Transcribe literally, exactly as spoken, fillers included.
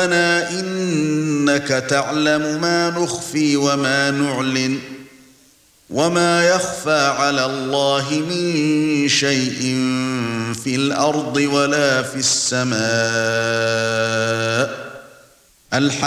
رَبَّنَا إِنَّكَ تَعْلَمُ مَا نُخْفِي وَمَا نُعْلِنُ وَمَا يَخْفَى عَلَى اللَّهِ مِن شَيْءٍ فِي الْأَرْضِ وَلَا فِي السَّمَاءِ